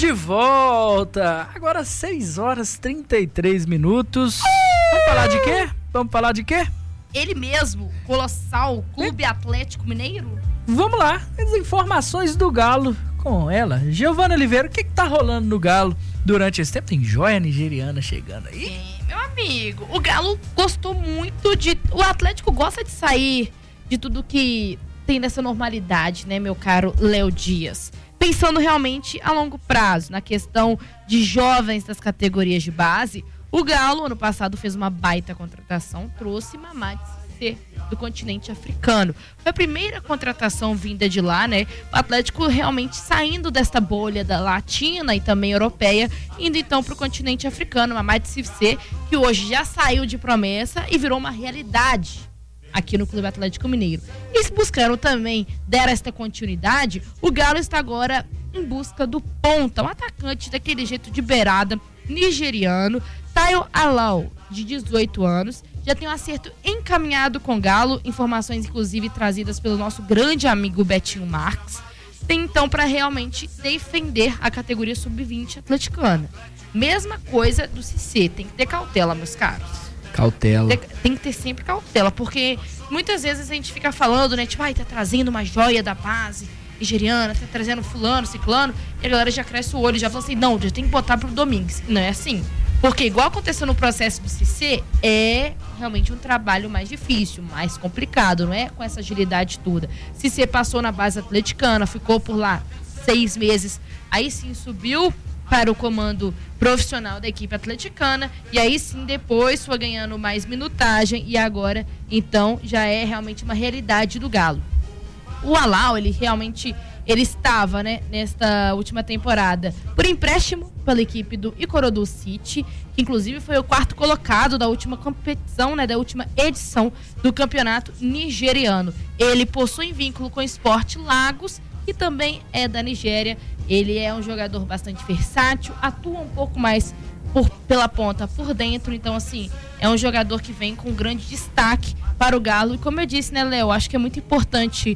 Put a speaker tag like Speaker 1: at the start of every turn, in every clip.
Speaker 1: de volta! Agora 6 horas 33 minutos. Vamos falar de quê? Vamos falar de quê?
Speaker 2: Ele mesmo, Colossal Clube Atlético Mineiro.
Speaker 1: Vamos lá, as informações do Galo com ela. Giovana Oliveira, o que tá rolando no Galo durante esse tempo? Tem joia nigeriana chegando aí?
Speaker 2: Meu amigo, o Galo gostou muito de... O Atlético gosta de sair de tudo que tem nessa normalidade, né, meu caro Léo Dias? Pensando realmente a longo prazo, na questão de jovens das categorias de base, o Galo, ano passado, fez uma baita contratação, trouxe Mamadi Cissé, do continente africano. Foi a primeira contratação vinda de lá, né? O Atlético realmente saindo desta bolha da latina e também europeia, indo então para o continente africano. Mamadi Cissé, que hoje já saiu de promessa e virou uma realidade aqui no Clube Atlético Mineiro. E buscando também dar esta continuidade, o Galo está agora em busca do ponta, um atacante daquele jeito de beirada, nigeriano, Tayo Alau, de 18 anos, já tem um acerto encaminhado com o Galo, informações inclusive trazidas pelo nosso grande amigo Betinho Marques. Tem então para realmente defender a categoria sub-20 atleticana. Mesma coisa do Cissé, tem que ter cautela, meus caros.
Speaker 1: Cautela.
Speaker 2: Tem que ter sempre cautela, porque muitas vezes a gente fica falando, né, tipo, tá trazendo uma joia da base nigeriana, tá trazendo fulano, ciclano, e a galera já cresce o olho, já fala assim, não, já tem que botar pro Domingues. Não é assim. Porque igual aconteceu no processo do Cissé, é realmente um trabalho mais difícil, mais complicado, não é com essa agilidade toda. Cissé passou na base atleticana, ficou por lá 6 meses, aí sim subiu para o comando profissional da equipe atleticana, e aí sim depois foi ganhando mais minutagem, e agora então já é realmente uma realidade do Galo. O Alau, ele estava, né, nesta última temporada por empréstimo pela equipe do Ikorodu City, que inclusive foi o 4º colocado da última competição, né, da última edição do campeonato nigeriano. Ele possui vínculo com o Sport Lagos, que também é da Nigéria. Ele é um jogador bastante versátil, atua um pouco mais pela ponta, por dentro. Então, assim, é um jogador que vem com grande destaque para o Galo. E como eu disse, né, Léo, acho que é muito importante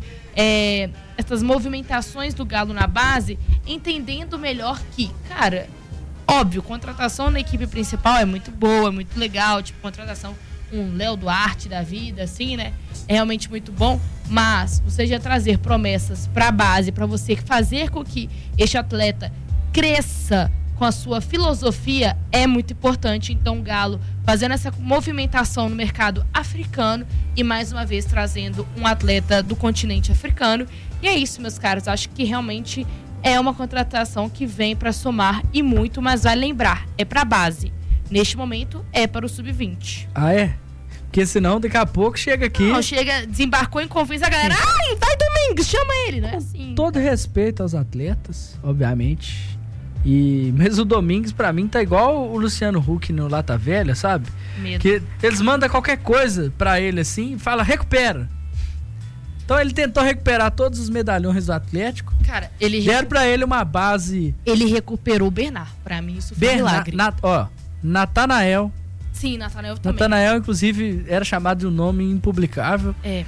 Speaker 2: essas movimentações do Galo na base, entendendo melhor que, cara, óbvio, contratação na equipe principal é muito boa, é muito legal, tipo, contratação um Léo Duarte da vida, assim, né? É realmente muito bom, mas você já trazer promessas para a base, para você fazer com que este atleta cresça com a sua filosofia é muito importante. Então o Galo fazendo essa movimentação no mercado africano e mais uma vez trazendo um atleta do continente africano. E é isso, meus caros, acho que realmente é uma contratação que vem para somar e muito, mas vai lembrar, é para a base. Neste momento é para o sub-20.
Speaker 1: Ah, é? Porque senão daqui a pouco chega aqui...
Speaker 2: Não, desembarcou em confiança, a galera, ai, vai Domingues, chama ele, não é assim.
Speaker 1: Todo respeito aos atletas, obviamente. Mas o Domingues, pra mim, tá igual o Luciano Huck no Lata Velha, sabe?
Speaker 2: Medo.
Speaker 1: Que eles mandam qualquer coisa pra ele assim e fala, recupera. Então ele tentou recuperar todos os medalhões do Atlético.
Speaker 2: Cara,
Speaker 1: deram pra ele uma base...
Speaker 2: Ele recuperou o Bernard. Pra mim, isso foi um milagre.
Speaker 1: Natanael.
Speaker 2: Sim, Natanael também.
Speaker 1: Natanael, inclusive, era chamado de um nome impublicável.
Speaker 2: É.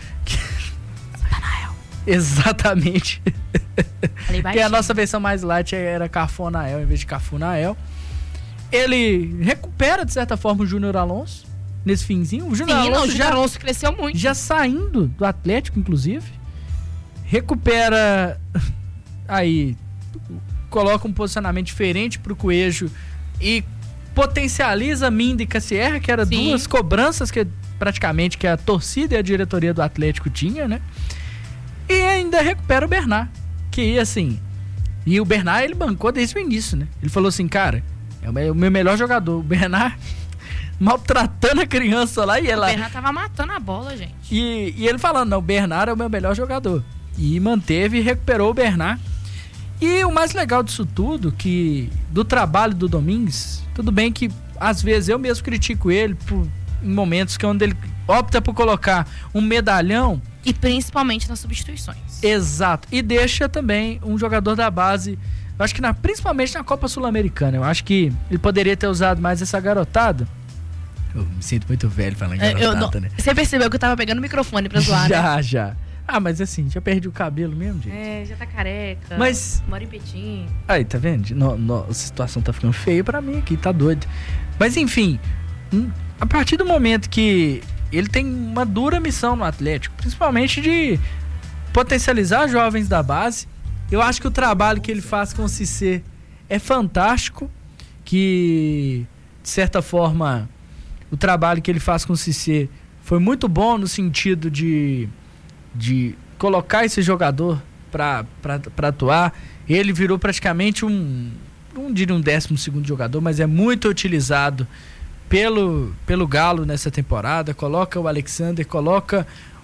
Speaker 2: Natanael.
Speaker 1: Exatamente.
Speaker 2: Que
Speaker 1: a nossa versão mais light era Cafonael em vez de Cafunael. Ele recupera, de certa forma, o Júnior Alonso nesse finzinho. O Júnior
Speaker 2: Alonso cresceu muito.
Speaker 1: Já saindo do Atlético, inclusive. Recupera aí, coloca um posicionamento diferente pro Coelho e potencializa Minda e Cassierra, que eram duas cobranças que praticamente que a torcida e a diretoria do Atlético tinha, né? E ainda recupera o Bernard, que assim, e o Bernard ele bancou desde o início, né? Ele falou assim, cara, é o meu melhor jogador. O Bernard maltratando a criança lá e ela...
Speaker 2: O Bernard tava matando a bola, gente.
Speaker 1: E ele falando, não, o Bernard é o meu melhor jogador. E manteve e recuperou o Bernard. E o mais legal disso tudo, que do trabalho do Domingues, tudo bem que às vezes eu mesmo critico ele em momentos que onde ele opta por colocar um medalhão.
Speaker 2: E principalmente nas substituições.
Speaker 1: Exato. E deixa também um jogador da base, eu acho que principalmente na Copa Sul-Americana. Eu acho que ele poderia ter usado mais essa garotada. Eu me sinto muito velho falando garotada, né?
Speaker 2: Você percebeu que eu tava pegando o microfone pra zoar,
Speaker 1: né? Já. Ah, mas assim, já perdi o cabelo mesmo, gente.
Speaker 2: Já tá careca.
Speaker 1: Mas...
Speaker 2: mora em Petim.
Speaker 1: Aí, tá vendo? A situação tá ficando feia pra mim aqui, tá doido. Mas enfim, a partir do momento que ele tem uma dura missão no Atlético, principalmente de potencializar jovens da base, eu acho que o trabalho que ele faz com o Cissé é fantástico, que, de certa forma, o trabalho que ele faz com o Cissé foi muito bom no sentido de colocar esse jogador para atuar. Ele virou praticamente não diria um 12º jogador, mas é muito utilizado pelo Galo nessa temporada. Coloca o Alexander, coloca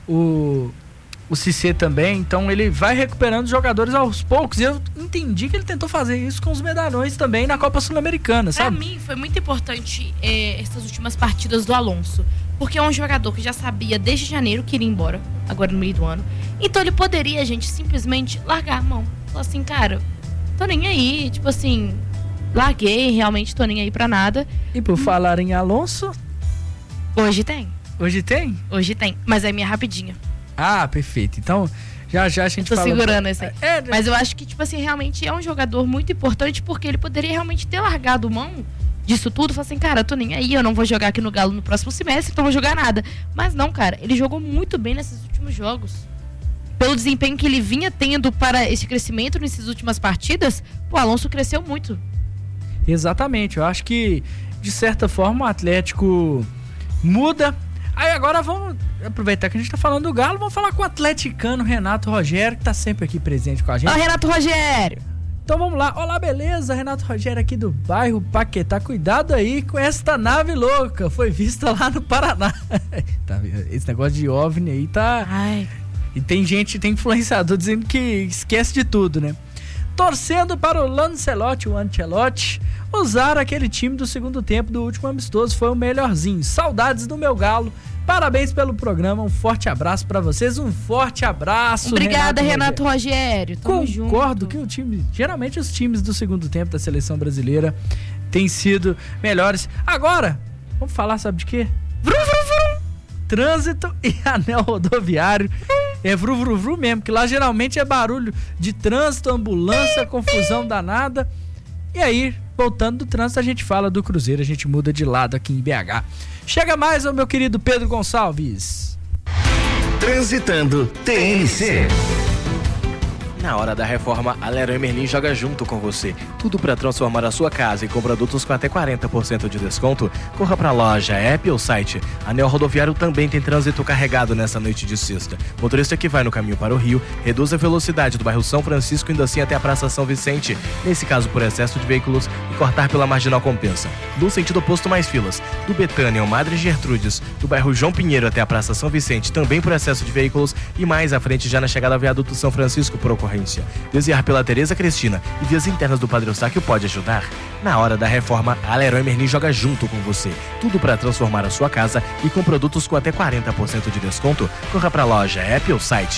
Speaker 1: o Cissé também. Então ele vai recuperando jogadores aos poucos. E eu entendi que ele tentou fazer isso com os medalhões também na Copa Sul-Americana, sabe?
Speaker 2: Pra mim foi muito importante essas últimas partidas do Alonso, porque é um jogador que já sabia desde janeiro que iria embora, agora no meio do ano. Então ele poderia, gente, simplesmente largar a mão. Falar assim, cara, tô nem aí, tipo assim, larguei, realmente tô nem aí pra nada.
Speaker 1: E por falar em Alonso...
Speaker 2: Hoje tem.
Speaker 1: Hoje tem?
Speaker 2: Hoje tem, mas é minha rapidinha.
Speaker 1: Ah, perfeito. Então, já a gente
Speaker 2: tô
Speaker 1: fala... Tô
Speaker 2: segurando esse aí. Mas eu acho que, tipo assim, realmente é um jogador muito importante, porque ele poderia realmente ter largado mão disso tudo, falar assim, cara, eu tô nem aí, eu não vou jogar aqui no Galo no próximo semestre, então não vou jogar nada. Mas não, cara, ele jogou muito bem nesses últimos jogos. Pelo desempenho que ele vinha tendo para esse crescimento nessas últimas partidas, o Alonso cresceu muito.
Speaker 1: Exatamente, eu acho que, de certa forma, o Atlético muda. Aí agora vamos aproveitar que a gente tá falando do Galo, vamos falar com o atleticano Renato Rogério, que tá sempre aqui presente com a gente.
Speaker 2: Ó, Renato Rogério!
Speaker 1: Então vamos lá. Olá, beleza? Renato Rogério aqui do bairro Paquetá. Cuidado aí com esta nave louca. Foi vista lá no Paraná. Esse negócio de OVNI aí tá...
Speaker 2: Ai.
Speaker 1: E tem influenciador dizendo que esquece de tudo, né? Torcendo para o Lancelotti, o Ancelotti, usar aquele time do segundo tempo do último amistoso. Foi o melhorzinho. Saudades do meu Galo. Parabéns pelo programa, um forte abraço pra vocês, um forte abraço.
Speaker 2: Obrigada, Renato Rogério.
Speaker 1: Concordo junto. Que o time, geralmente os times do segundo tempo da seleção brasileira têm sido melhores. Agora, vamos falar, sabe de quê? Trânsito e anel rodoviário. É vru mesmo, que lá geralmente é barulho de trânsito, ambulância, confusão danada. E aí, voltando do trânsito, a gente fala do Cruzeiro, a gente muda de lado aqui em BH. Chega mais, meu querido Pedro Gonçalves.
Speaker 3: Transitando TNC. Na hora da reforma, a Leroy Merlin joga junto com você. Tudo para transformar a sua casa e com produtos com até 40% de desconto. Corra para a loja, app ou site. Anel Rodoviário também tem trânsito carregado nessa noite de sexta. Motorista que vai no caminho para o Rio, reduz a velocidade do bairro São Francisco indo assim até a Praça São Vicente. Nesse caso, por excesso de veículos, e cortar pela Marginal compensa. Do sentido oposto, mais filas. Do Betânia ao Madre Gertrudes, do bairro João Pinheiro até a Praça São Vicente, também por excesso de veículos. E mais à frente, já na chegada ao viaduto São Francisco, por ocorrência. Desviar pela Tereza Cristina e vias internas do Padre Eustáquio pode ajudar. Na hora da reforma, a Leroy Merlin joga junto com você. Tudo para transformar a sua casa e com produtos com até 40% de desconto. Corra para a loja, app ou site.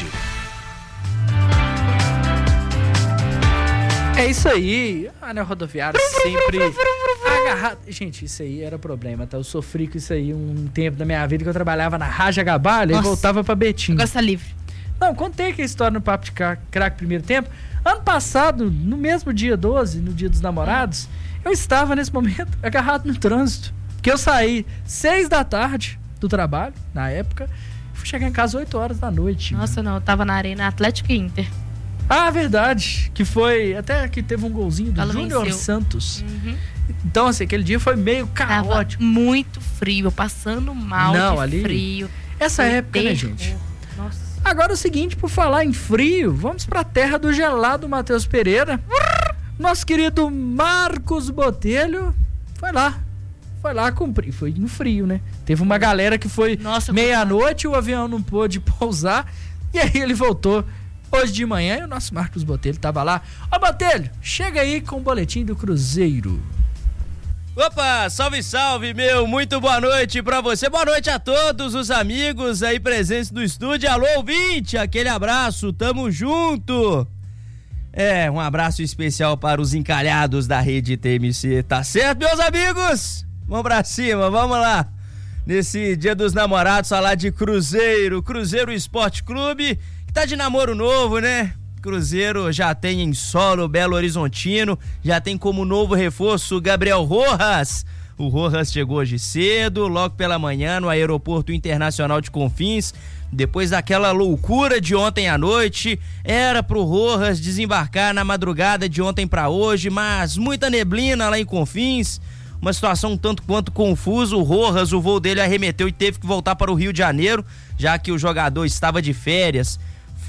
Speaker 1: É isso aí. Anel rodoviário sempre agarrado. Gente, isso aí era problema, tá? Eu sofri com isso aí um tempo da minha vida que eu trabalhava na Raja Gabalha e voltava pra Betim.
Speaker 2: Agora está livre.
Speaker 1: Não, contei aquela história no Papo de Craque primeiro tempo. Ano passado, no mesmo dia 12, no dia dos namorados, eu estava nesse momento agarrado no trânsito. Porque eu saí 6 da tarde do trabalho, na época, fui chegar em casa 8 horas da noite.
Speaker 2: Nossa, não, eu tava na Arena Atlético e Inter.
Speaker 1: Ah, verdade, que foi, até que teve um golzinho do
Speaker 2: Ela
Speaker 1: Júnior
Speaker 2: venceu.
Speaker 1: Santos.
Speaker 2: Uhum.
Speaker 1: Então, assim, aquele dia foi meio caótico.
Speaker 2: Tava muito frio, passando mal de
Speaker 1: ali,
Speaker 2: frio.
Speaker 1: Essa época, né, gente?
Speaker 2: Nossa.
Speaker 1: Agora o seguinte, por falar em frio, vamos pra terra do gelado Matheus Pereira. Nosso querido Marcos Botelho foi lá cumprir, foi no frio, né? Teve uma galera que foi meia-noite, o avião não pôde pousar, e aí ele voltou hoje de manhã e o nosso Marcos Botelho tava lá. Ó, Botelho, chega aí com o boletim do Cruzeiro.
Speaker 4: Opa, salve, salve, meu, muito boa noite pra você, boa noite a todos os amigos aí presentes no estúdio, alô, ouvinte, aquele abraço, tamo junto. Um abraço especial para os encalhados da rede TMC, tá certo, meus amigos? Vamos pra cima, vamos lá. Nesse dia dos namorados, falar de Cruzeiro Esporte Clube, que tá de namoro novo, né? Cruzeiro já tem em solo Belo Horizontino, já tem como novo reforço Gabriel Rojas. O Rojas chegou hoje cedo, logo pela manhã, no Aeroporto Internacional de Confins. Depois daquela loucura de ontem à noite, era pro Rojas desembarcar na madrugada de ontem para hoje, mas muita neblina lá em Confins, uma situação um tanto quanto confusa. O Rojas, o voo dele arremeteu e teve que voltar para o Rio de Janeiro, já que o jogador estava de férias,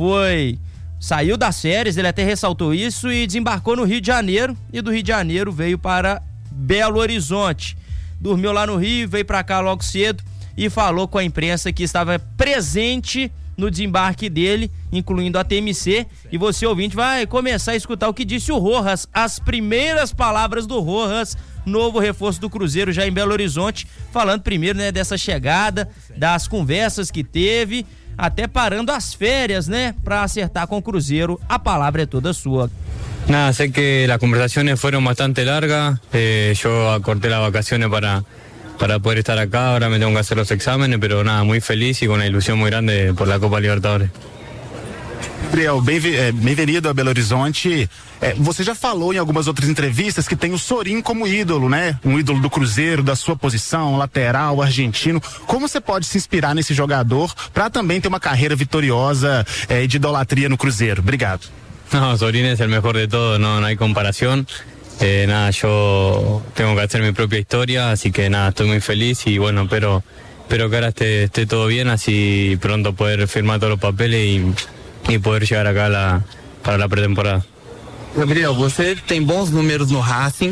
Speaker 4: saiu das férias, ele até ressaltou isso, e desembarcou no Rio de Janeiro, e do Rio de Janeiro veio para Belo Horizonte. Dormiu lá no Rio, veio para cá logo cedo e falou com a imprensa que estava presente no desembarque dele, incluindo a TMC, e você, ouvinte, vai começar a escutar o que disse o Rojas, as primeiras palavras do Rojas, novo reforço do Cruzeiro já em Belo Horizonte, falando primeiro, né, dessa chegada, das conversas que teve, até parando as férias, né, para acertar com o Cruzeiro. A palavra é toda sua.
Speaker 5: Nada, sé que las conversaciones fueron bastante largas, yo acorté las vacaciones para poder estar acá, ahora me tengo que hacer los exámenes, pero nada, muy feliz y con una ilusión muy grande por la Copa Libertadores.
Speaker 6: Gabriel, bem-vindo a Belo Horizonte. Você já falou em algumas outras entrevistas que tem o Sorin como ídolo, né? Um ídolo do Cruzeiro, da sua posição, lateral, argentino. Como você pode se inspirar nesse jogador para também ter uma carreira vitoriosa de idolatria no Cruzeiro? Obrigado.
Speaker 5: No, Sorin es el mejor de todos, no hay comparación. Nada, yo tengo que hacer mi propia historia, así que nada, estoy muy feliz y bueno, espero que ahora esté todo bien, así pronto poder firmar todos los papeles y poder llegar acá para la pretemporada.
Speaker 7: Gabriel, você tem bons números no Racing,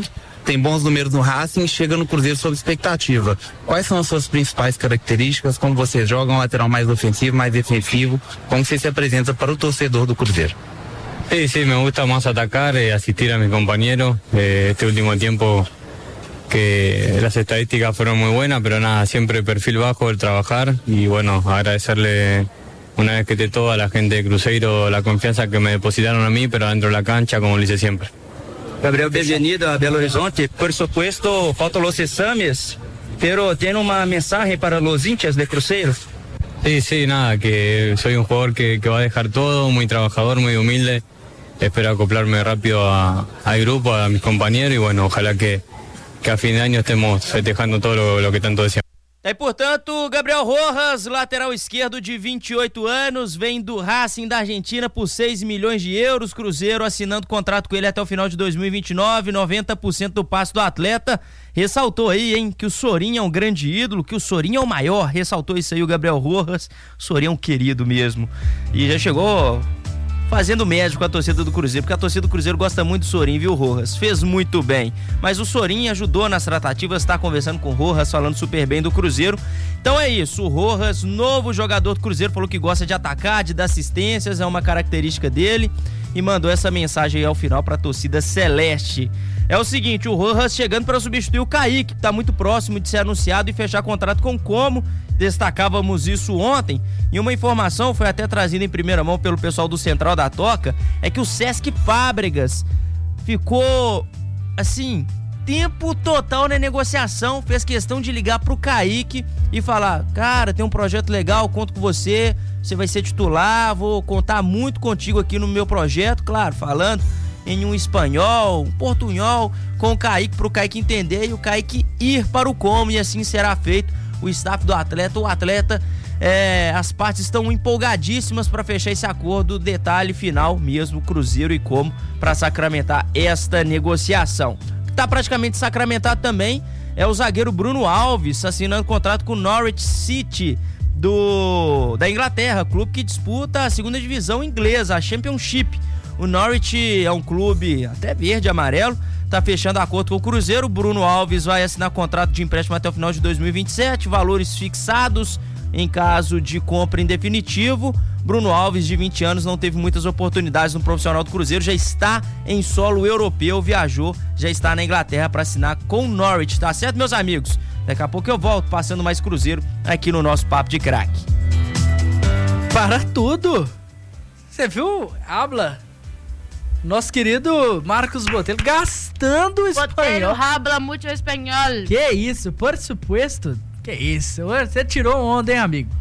Speaker 7: chega no Cruzeiro sob expectativa. Quais são as suas principais características? Como você joga um lateral mais ofensivo, mais defensivo? Como você se apresenta para o torcedor do Cruzeiro?
Speaker 5: Sí, me gusta más atacar, asistir a mis compañeros. Este último tiempo que las estadísticas fueron muy buenas, pero nada, siempre perfil bajo, el trabajar y bueno, agradecerle una vez que esté toda a la gente de Cruzeiro la confianza que me depositaron a mí, pero dentro de la cancha como lo hice siempre.
Speaker 8: Gabriel, bienvenido a Belo Horizonte. Por supuesto, faltan los exámenes, pero tiene una mensaje para los hinchas de Cruzeiro.
Speaker 5: Sí, nada, que soy un jugador que va a dejar todo, muy trabajador, muy humilde. Espero acoplarme rápido al grupo, a mis compañeros y bueno, ojalá que a fin de año estemos festejando todo lo que tanto deseamos.
Speaker 4: E, portanto, Gabriel Rojas, lateral esquerdo de 28 anos, vem do Racing da Argentina por 6 milhões de euros, Cruzeiro assinando contrato com ele até o final de 2029, 90% do passe do atleta. Ressaltou aí, hein, que o Sorin é um grande ídolo, que o Sorin é o maior, ressaltou isso aí o Gabriel Rojas. O Sorin é um querido mesmo, e já chegou fazendo médico com a torcida do Cruzeiro, porque a torcida do Cruzeiro gosta muito do Sorin, viu, Rojas? Fez muito bem, mas o Sorin ajudou nas tratativas, está conversando com o Rojas, falando super bem do Cruzeiro. Então é isso, o Rojas, novo jogador do Cruzeiro, falou que gosta de atacar, de dar assistências, é uma característica dele, e mandou essa mensagem aí ao final para a torcida celeste. É o seguinte, o Rojas chegando para substituir o Kaique, que está muito próximo de ser anunciado e fechar contrato com o Como. Destacávamos isso ontem, e uma informação foi até trazida em primeira mão pelo pessoal do Central da Toca, é que o Cesc Fábregas ficou, assim, tempo total na negociação, fez questão de ligar pro Kaique e falar, cara, tem um projeto legal, conto com você, você vai ser titular, vou contar muito contigo aqui no meu projeto, claro, falando em um espanhol, um portunhol, com o Kaique, pro Kaique entender e o Kaique ir para o Como, e assim será feito. O staff do atleta, as partes estão empolgadíssimas para fechar esse acordo, detalhe final mesmo, Cruzeiro e Como, para sacramentar esta negociação. O que está praticamente sacramentado também é o zagueiro Bruno Alves, assinando contrato com o Norwich City da Inglaterra, clube que disputa a segunda divisão inglesa, a Championship. O Norwich é um clube até verde e amarelo, tá fechando acordo com o Cruzeiro. O Bruno Alves vai assinar contrato de empréstimo até o final de 2027, valores fixados em caso de compra em definitivo. Bruno Alves, de 20 anos, não teve muitas oportunidades no profissional do Cruzeiro, já está em solo europeu, viajou, já está na Inglaterra para assinar com o Norwich, tá certo, meus amigos? Daqui a pouco eu volto passando mais Cruzeiro aqui no nosso Papo de Craque.
Speaker 1: Para tudo! Você viu? Habla! Nosso querido Marcos Botelho gastando espanhol.
Speaker 2: Botelho habla muito espanhol.
Speaker 1: Que isso, por supuesto. Que isso, você tirou onda, hein, amigo?